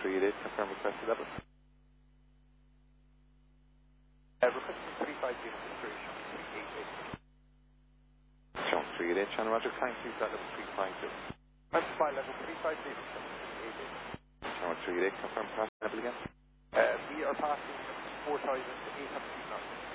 138, confirm request level. Requesting 35 units of storage on 388. Sean 388, Channel Roger, climb 3 level 352. Fly level 350, 388. Channel 388, confirm pass level again. We are passing 4,800 feet now.